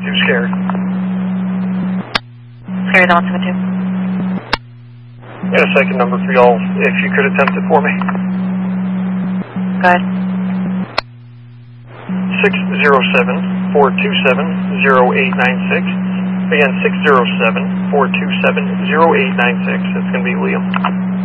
Scared. Scared 172. And a second number for y'all, if you could attempt it for me. Go ahead. 607-427-0896. Again, 607-427-0896. It's going to be Liam.